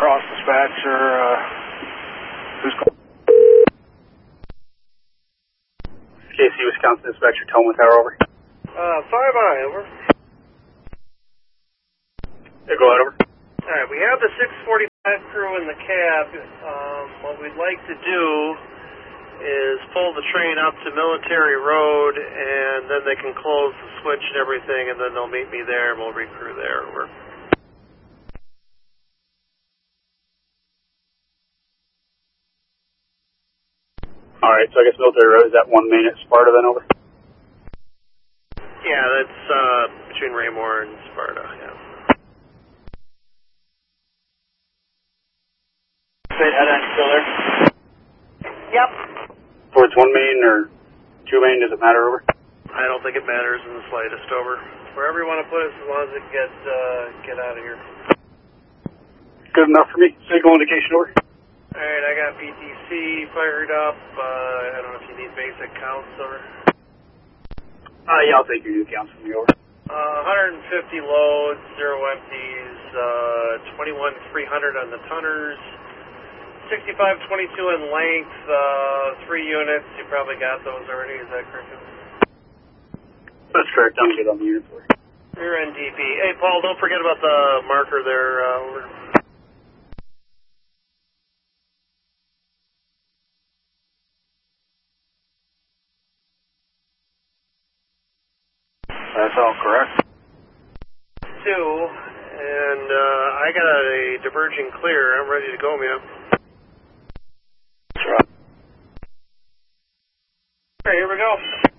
Cross dispatcher, who's calling? KC Wisconsin dispatcher, Tillman Tower, over. 5I, over. Yeah, go ahead, over. Alright, we have the 645 crew in the cab. What we'd like to do is pull the train up to Military Road, and then they can close the switch and everything, and then they'll meet me there, and we'll recrew there, over. Alright, so I guess Military Road is at 1 main at Sparta, then, over. Yeah, that's between Raymore and Sparta, yeah. Head end still there? Yep. Towards 1 main or 2 main, does it matter, over? I don't think it matters in the slightest, over. Wherever you want to put us, as long as it get out of here. Good enough for me. Signal indication, over. Alright, I got BTC fired up. I don't know if you need basic counts, over. Yeah, I'll take your new counts from me, over. 150 loads, 0 empties, 21,300 on the tonners, 6522 in length, 3 units. You probably got those already, is that correct? That's correct. I'm good on the unit, over. You're NDP. Hey, Paul, don't forget about the marker there, over. That's all correct. 2, and I got a diverging clear. I'm ready to go, man. That's right. Alright, here we go.